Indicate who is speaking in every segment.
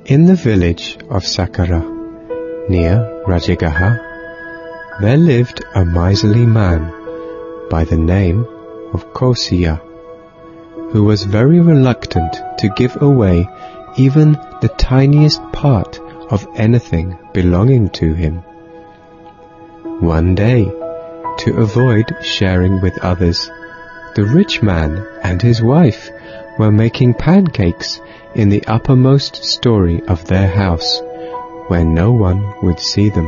Speaker 1: In the village of Sakara, near Rajagaha, there lived a miserly man by the name of Kosiya, who was very reluctant to give away even the tiniest part of anything belonging to him. One day, to avoid sharing with others, the rich man and his wife were making pancakes in the uppermost story of their house, where no one would see them.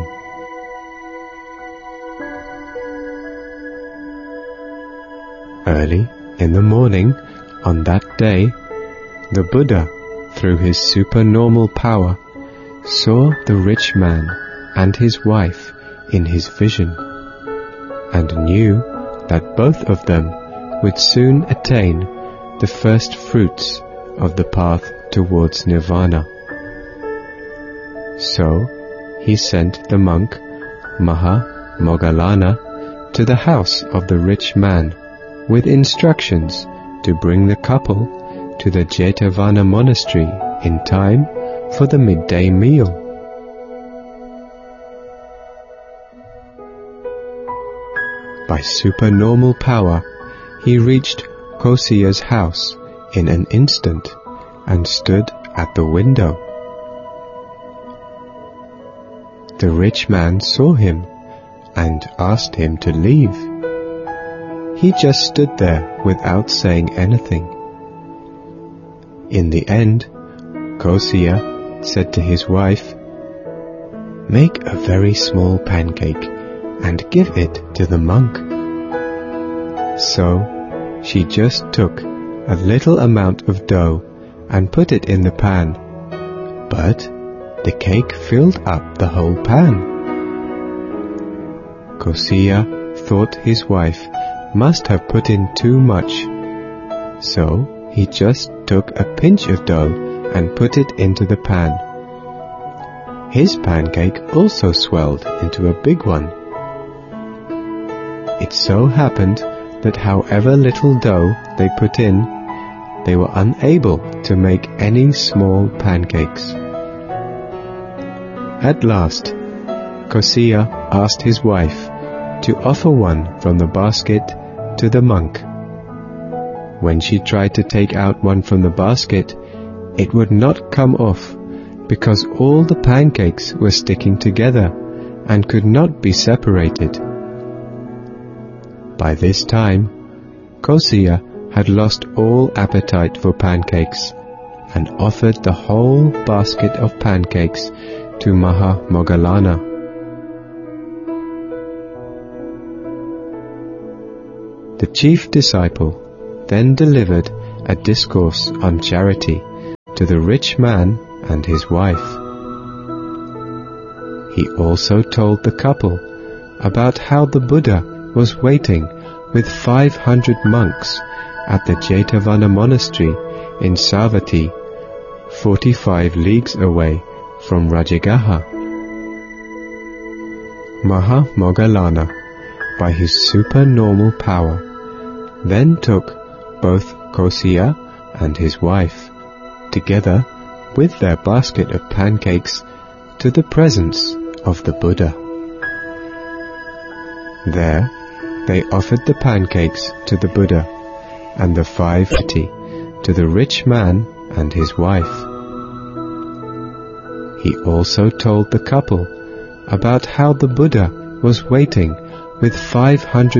Speaker 1: Early in the morning on that day, the Buddha, through his supernormal power, saw the rich man and his wife in his vision, and knew that both of them would soon attain the first fruits of the path towards nirvana. So he sent the monk Maha Moggallana to the house of the rich man with instructions to bring the couple to the Jetavana monastery in time for the midday meal. By supernormal power, he reached Kosiya's house in an instant and stood at the window. The rich man saw him and asked him to leave. He just stood there without saying anything. In the end, Kosiya said to his wife, "Make a very small pancake and give it to the monk." So she just took a little amount of dough and put it in the pan, but the cake filled up the whole pan. Kosiya thought his wife must have put in too much, so he just took a pinch of dough and put it into the pan. His pancake also swelled into a big one. It so happened that however little dough they put in, they were unable to make any small pancakes. At last, Kosiya asked his wife to offer one from the basket to the monk. When she tried to take out one from the basket, it would not come off because all the pancakes were sticking together and could not be separated. By this time, Kosiya had lost all appetite for pancakes and offered the whole basket of pancakes to Maha Moggallana. The chief disciple then delivered a discourse on charity to the rich man and his wife. He also told the couple about how the Buddha was waiting with 500 monks at the Jetavana monastery in Savatthi, 45 leagues away from Rajagaha. Maha Moggallana, by his supernormal power, then took both Kosiya and his wife, together with their basket of pancakes, to the presence of the Buddha. There, they offered the pancakes to the Buddha and the 550 to the rich man and his wife. He also told the couple about how the Buddha was waiting with 500